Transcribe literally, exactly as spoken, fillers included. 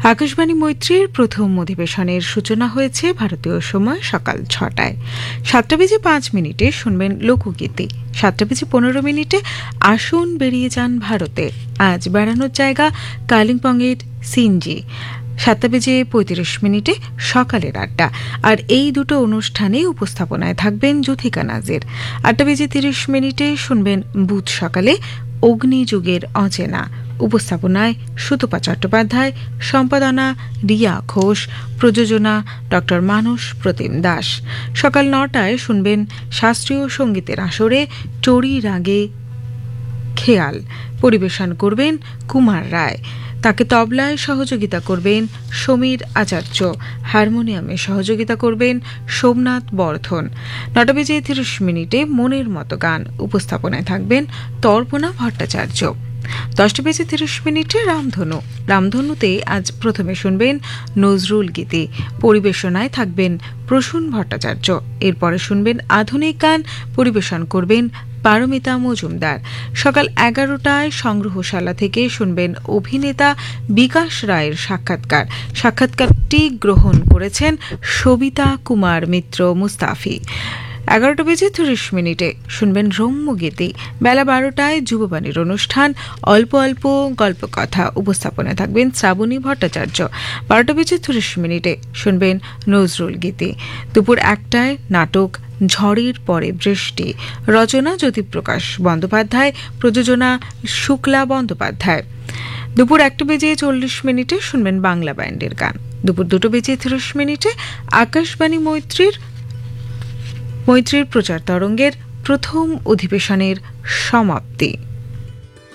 আকাশবাণী মৈত্রীর প্রথম অধিবেশনের সূচনা হয়েছে ভারতীয় সময় সকাল ছটায়। সাতটা বেজে পাঁচ মিনিটে শুনবেন লোকগীতি। সাতটা বেজে পনেরো মিনিটে আসুন বেরিয়ে যান ভারতে, আজ বেড়ানোর জায়গা কালিম্পংয়ের সিনজি। সাতটা বেজে পঁয়ত্রিশ মিনিটে সকালের আড্ডা, আর এই দুটো অনুষ্ঠানে উপস্থাপনায় থাকবেন যুথিকা নাজির। আটটা বেজে তিরিশ মিনিটে শুনবেন বুধ সকালে অগ্নিযুগের অচেনা, উপস্থাপনায় সুতপা চট্টোপাধ্যায়, সম্পাদনা রিয়া ঘোষ, প্রযোজনা ডক্টর মানস প্রতিম দাস। সকাল নটায় শুনবেন শাস্ত্রীয় সঙ্গীতের আসরে চড়ি রাগে খেয়াল, পরিবেশন করবেন কুমার রায়। তাকে তবলায় সহযোগিতা করবেন সমীর আচার্য, হারমোনিয়ামে সহযোগিতা করবেন সোমনাথ বর্ধন। নটা বেজে তিরিশ মিনিটে মনের মতো গান, উপস্থাপনায় থাকবেন তর্পণা ভট্টাচার্য। দশটা বেজে তিরিশ মিনিটে রামধনু। রামধনুতে আজ প্রথমে শুনবেন নজরুল গীতি, পরিবেশনায় থাকবেন প্রসূন ভট্টাচার্য। এরপরে শুনবেন আধুনিক গান, পরিবেশন করবেন পারমিতা মজুমদার। সকাল এগারোটায় সংগ্রহশালা থেকে শুনবেন অভিনেতা বিকাশ রায়ের সাক্ষাৎকার। সাক্ষাৎকারটি গ্রহণ করেছেন সবিতা কুমার মিত্র মুস্তাফি। এগারোটা বেজে তিরিশ মিনিটে শুনবেন রম্যগীতি। বেলা বারোটায় যুববাণীর অনুষ্ঠান অল্প অল্প গল্পকথা, উপস্থাপনায় থাকবেন শ্রাবণী ভট্টাচার্য। বারোটা বেজে তিরিশ মিনিটে শুনবেন নজরুল গীতি। দুপুর একটায় নাটক ঝড়ের পরে বৃষ্টি, রচনা জ্যোতিপ্রকাশ বন্দ্যোপাধ্যায়, প্রযোজনা শুক্লা বন্দ্যোপাধ্যায়। দুপুর একটা বেজে চল্লিশ মিনিটে শুনবেন বাংলা ব্যান্ডের গান। দুপুর দুটো বেজে তিরিশ মিনিটে আকাশবাণী মৈত্রীর মৈত্রীর প্রচার তরঙ্গের প্রথম অধিবেশনের সমাপ্তি।